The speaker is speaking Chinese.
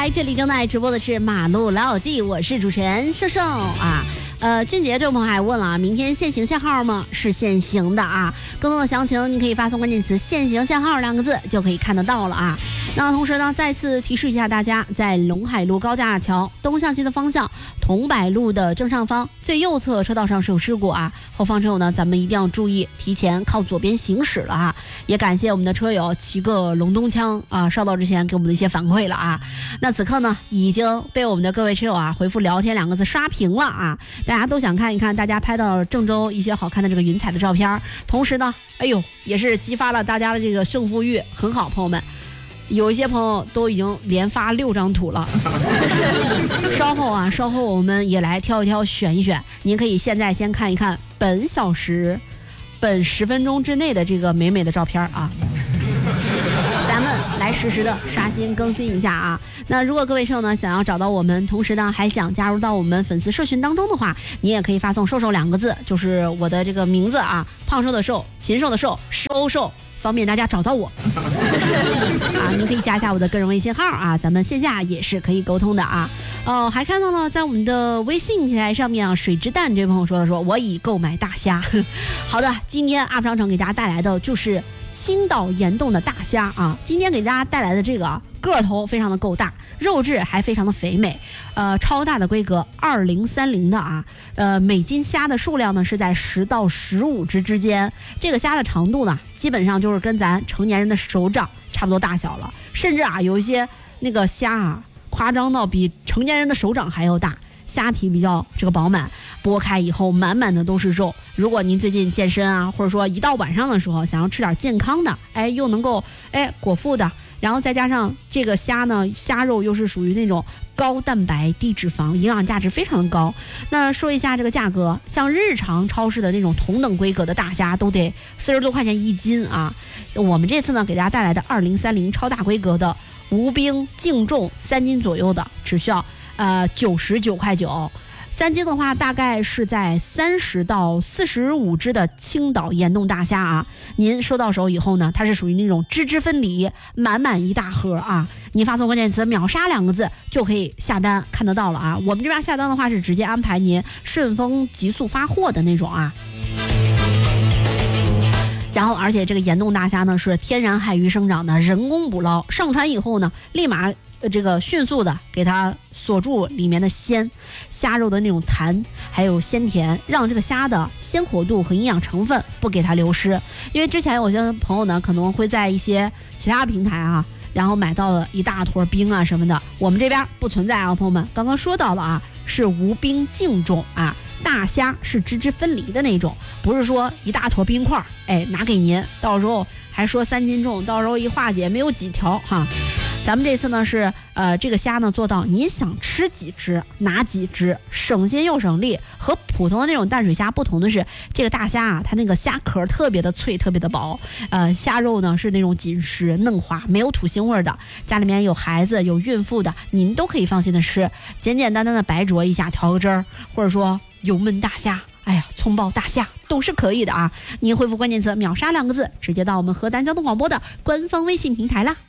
来，这里正在直播的是马路老友记，我是主持人瘦瘦啊。俊杰这位朋友还问了啊，明天限行限号吗？是限行的啊。更多的详情，你可以发送关键词"限行限号"2个字就可以看得到了啊。那同时呢，再次提示一下大家，在陇海路高架桥东向西的方向，桐柏路的正上方最右侧车道上是有事故啊。后方车友呢，咱们一定要注意，提前靠左边行驶了啊。也感谢我们的车友骑个隆冬枪啊，稍到之前给我们的一些反馈了啊。那此刻呢，已经被我们的各位车友啊回复"聊天"2个字刷屏了啊。大家都想看一看大家拍到郑州一些好看的这个云彩的照片，同时呢，哎呦，也是激发了大家的这个胜负欲，很好，朋友们。有一些朋友都已经连发6张图了。稍后我们也来挑一挑，选一选。您可以现在先看一看本10分钟之内的这个美美的照片啊。咱们来实时的刷新更新一下啊。那如果各位车友呢想要找到我们，同时呢还想加入到我们粉丝社群当中的话，你也可以发送"瘦瘦"2个字，就是我的这个名字啊，胖瘦的瘦，禽兽的兽，瘦瘦，方便大家找到我。啊，您可以加一下我的个人微信号啊，咱们线下也是可以沟通的啊。还看到了在我们的微信平台上面啊，水之蛋这位朋友说我已购买大虾。好的，今天 UP 商城给大家带来的就是青岛岩洞的大虾啊。今天给大家带来的这个个头非常的够大，肉质还非常的肥美，超大的规格2030的啊，每斤虾的数量呢是在10到15只之间。这个虾的长度呢，基本上就是跟咱成年人的手掌差不多大小了，甚至啊有一些那个虾啊夸张到比成年人的手掌还要大。虾体比较这个饱满，剥开以后满满的都是肉。如果您最近健身啊，或者说一到晚上的时候想要吃点健康的，又能够果腹的，然后再加上这个虾呢，虾肉又是属于那种高蛋白低脂肪，营养价值非常的高。那说一下这个价格，像日常超市的那种同等规格的大虾都得40多块钱1斤啊。我们这次呢给大家带来的2030超大规格的无冰净重3斤左右的，只需要99块9，3斤的话大概是在30到45只的青岛岩洞大虾啊。您收到手以后呢，它是属于那种汁汁分离，满满一大盒啊。您发送关键词"秒杀"2个字就可以下单看得到了啊。我们这边下单的话是直接安排您顺丰急速发货的那种啊。然后而且这个岩洞大虾呢是天然海域生长的，人工捕捞，上船以后呢立马这个迅速的给它锁住里面的鲜，虾肉的那种弹还有鲜甜，让这个虾的鲜活度和营养成分不给它流失。因为之前有些朋友呢可能会在一些其他平台啊，然后买到了一大坨冰啊什么的，我们这边不存在啊，朋友们刚刚说到了啊，是无冰净重啊。大虾是汁汁分离的那种，不是说一大坨冰块拿给您，到时候还说3斤重，到时候一化解没有几条哈。咱们这次呢是这个虾呢做到您想吃几只拿几只，省心又省力。和普通的那种淡水虾不同的是，这个大虾啊，它那个虾壳特别的脆，特别的薄，虾肉呢是那种紧实嫩滑，没有土腥味的。家里面有孩子有孕妇的，您都可以放心的吃，简简单单的白灼一下，调个汁儿，或者说油焖大虾，葱爆大虾都是可以的啊。您回复关键词"秒杀"2个字，直接到我们河南交通广播的官方微信平台啦。